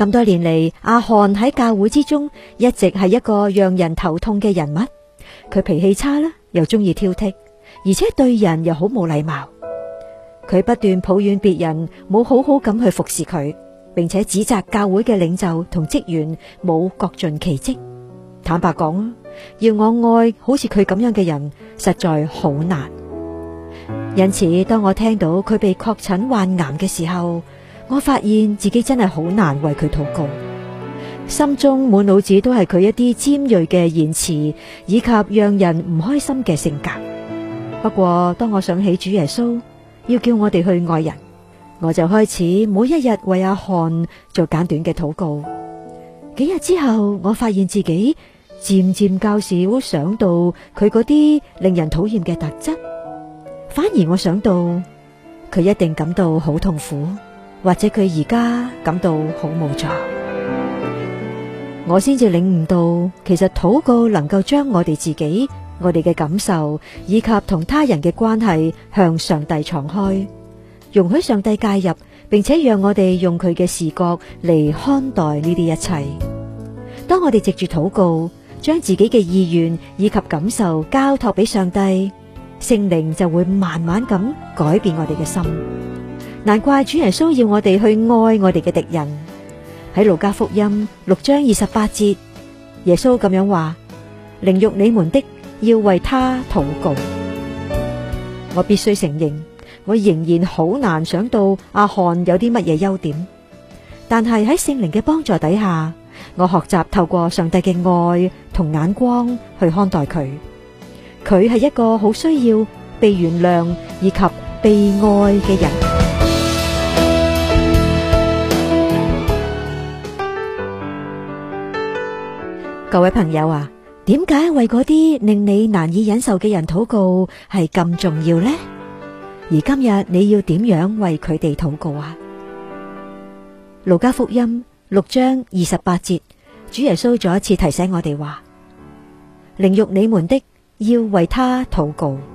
咁多年嚟，阿汗喺教會之中一直係一個讓人頭痛嘅人物。佢脾氣差啦，又中意挑剔，而且對人又好冇禮貌。佢不斷抱怨別人冇好好咁去服侍佢，並且指責教會嘅領袖同職員冇各盡其職。坦白講，要我愛好似佢咁樣嘅人，實在好難。因此，當我聽到佢被確診患癌嘅時候，我發現自己真係好難為佢禱告，心中滿腦子都係佢一啲尖銳嘅言辭，以及讓人唔開心嘅性格。不過，當我想起主耶穌要叫我哋去愛人，我就開始每一日為阿汗做簡短嘅禱告。幾日之後，我發現自己漸漸較少想到佢嗰啲令人討厭嘅特質，反而我想到佢一定感到好痛苦，或者佢而家感到好無助。我先至領悟到，其實禱告能夠將我哋自己、我哋嘅感受以及同他人嘅關係向上帝敞開，容許上帝介入，並且讓我哋用佢嘅視角嚟看待呢啲一切。當我哋藉住禱告，將自己嘅意願以及感受交託俾上帝，聖靈就會慢慢咁改變我哋嘅心。難怪主耶穌要我哋去愛我哋嘅敵人。喺路加福音6章28節，耶穌咁樣話：凌辱你們的，要為他禱告。我必須承認，我仍然好難想到阿汗有啲乜嘢優點，但係喺聖靈嘅幫助底下，我學習透過上帝嘅愛同眼光去看待佢。佢係一個好需要被原諒以及被愛嘅人。各位朋友啊，點解為嗰啲令你難以忍受嘅人禱告係咁重要呢？而今日你要點樣為佢哋禱告啊？路加福音6章28節，主耶穌再一次提醒我哋話：凌辱你們的，要為他禱告。